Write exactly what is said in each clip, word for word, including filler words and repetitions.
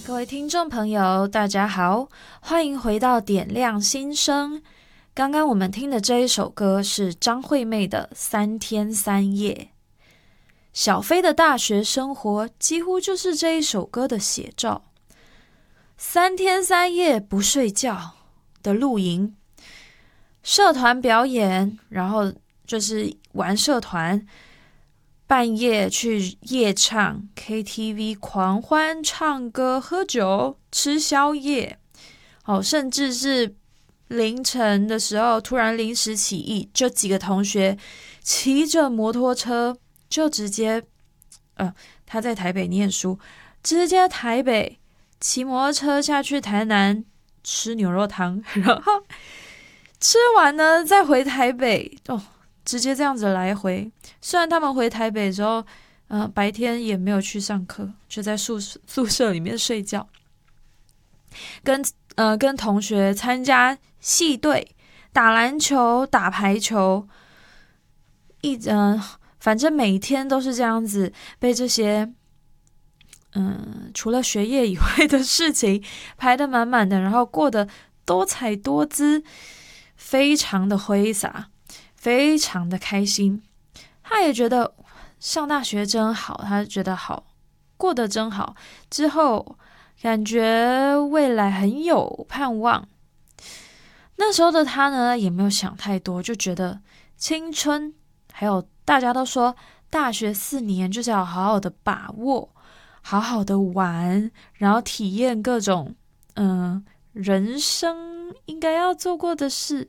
各位听众朋友大家好，欢迎回到点亮心声。刚刚我们听的这一首歌是张惠妹的三天三夜。小飞的大学生活几乎就是这一首歌的写照，三天三夜不睡觉的露营，社团表演，然后就是玩社团，半夜去夜唱 K T V 狂欢唱歌喝酒吃宵夜，哦，甚至是凌晨的时候突然临时起意，就几个同学骑着摩托车就直接呃，他在台北念书，直接台北骑摩托车下去台南吃牛肉汤，然后吃完呢再回台北，哦，直接这样子来回。虽然他们回台北的时候呃，白天也没有去上课，就在宿舍宿舍里面睡觉，跟呃跟同学参加系队，打篮球打排球，一呃反正每天都是这样子被这些嗯除了学业以外的事情排得满满的，然后过得多彩多姿，非常的挥洒，非常的开心。他也觉得上大学真好，他觉得好，过得真好，之后感觉未来很有盼望。那时候的他呢，也没有想太多，就觉得青春，还有大家都说大学四年就是要好好的把握，好好的玩，然后体验各种嗯、呃、人生应该要做过的事。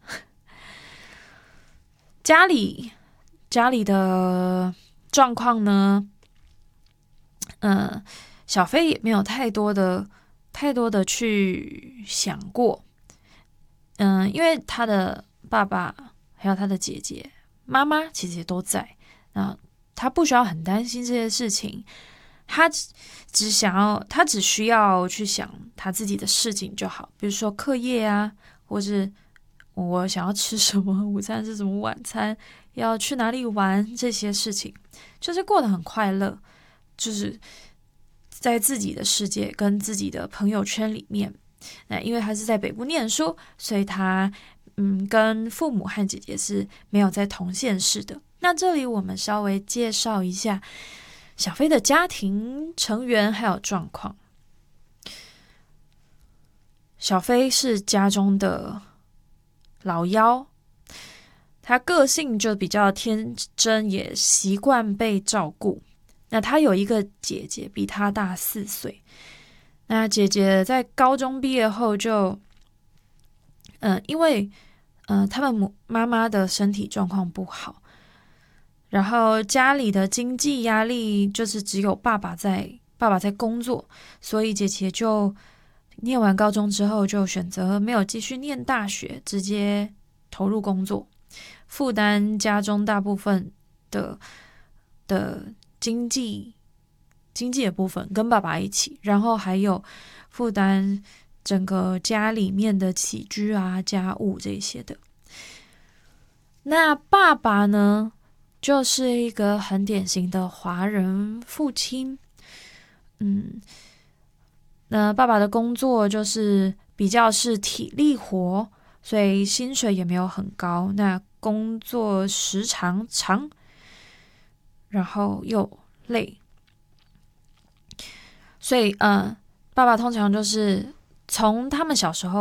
家里家里的状况呢，嗯，小飞也没有太多的太多的去想过，嗯，因为他的爸爸还有他的姐姐、妈妈其实也都在，那他不需要很担心这些事情，他只想要，他只需要去想他自己的事情就好，比如说课业啊，或是我想要吃什么，午餐是什么，晚餐要去哪里玩，这些事情就是过得很快乐，就是在自己的世界跟自己的朋友圈里面。那因为他是在北部念书，所以他嗯跟父母和姐姐是没有在同县市的。那这里我们稍微介绍一下小飞的家庭成员还有状况。小飞是家中的老幺，他个性就比较天真，也习惯被照顾。那他有一个姐姐比他大四岁，那姐姐在高中毕业后就嗯，因为嗯他们母妈妈的身体状况不好，然后家里的经济压力就是只有爸爸在爸爸在工作，所以姐姐就念完高中之后就选择没有继续念大学，直接投入工作，负担家中大部分的的经济经济的部分跟爸爸一起，然后还有负担整个家里面的起居啊、家务这些的。那爸爸呢，就是一个很典型的华人父亲，嗯，那爸爸的工作就是比较是体力活，所以薪水也没有很高，那工作时长长，然后又累，所以嗯，爸爸通常就是从他们小时候